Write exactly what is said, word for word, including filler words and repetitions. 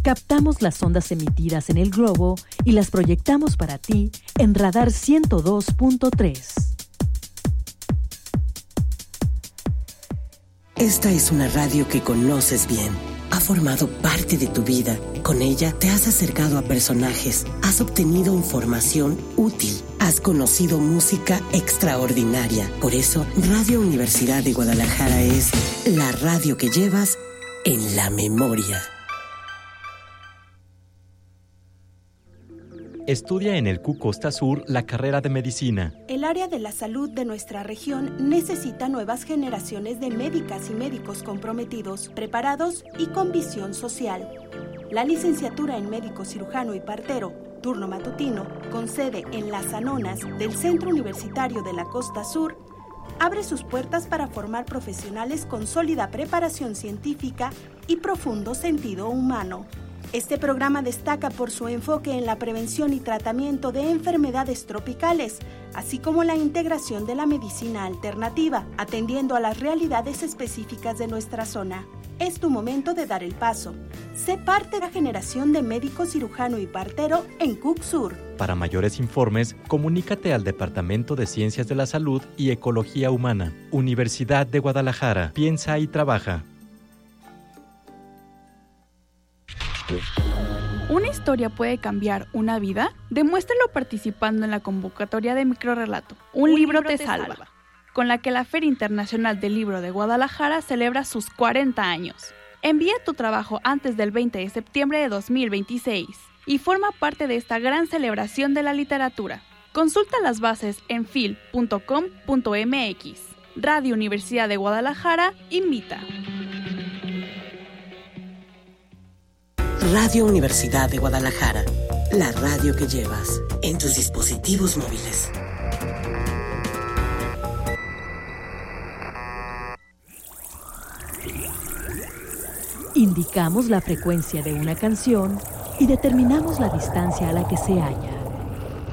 Captamos las ondas emitidas en el globo y las proyectamos para ti en Radar ciento dos punto tres. Esta es una radio que conoces bien. Ha formado parte de tu vida. Con ella te has acercado a personajes, has obtenido información útil, has conocido música extraordinaria. Por eso, Radio Universidad de Guadalajara es la radio que llevas en la memoria. Estudia en el C U Costa Sur la carrera de medicina. El área de la salud de nuestra región necesita nuevas generaciones de médicas y médicos comprometidos, preparados y con visión social. La licenciatura en médico cirujano y partero, turno matutino, con sede en Las Anonas del Centro Universitario de la Costa Sur, abre sus puertas para formar profesionales con sólida preparación científica y profundo sentido humano. Este programa destaca por su enfoque en la prevención y tratamiento de enfermedades tropicales, así como la integración de la medicina alternativa, atendiendo a las realidades específicas de nuestra zona. Es tu momento de dar el paso. Sé parte de la generación de médico cirujano y partero en C U C Sur. Para mayores informes, comunícate al Departamento de Ciencias de la Salud y Ecología Humana. Universidad de Guadalajara. Piensa y trabaja. ¿Una historia puede cambiar una vida? Demuéstralo participando en la convocatoria de Microrrelato, Un, Un libro, libro te, te salva, salva, con la que la Feria Internacional del Libro de Guadalajara celebra sus cuarenta años. Envía tu trabajo antes del veinte de septiembre de dos mil veintiséis y forma parte de esta gran celebración de la literatura. Consulta las bases en fil punto com punto m x. Radio Universidad de Guadalajara invita. Radio Universidad de Guadalajara, la radio que llevas en tus dispositivos móviles. Indicamos la frecuencia de una canción y determinamos la distancia a la que se halla.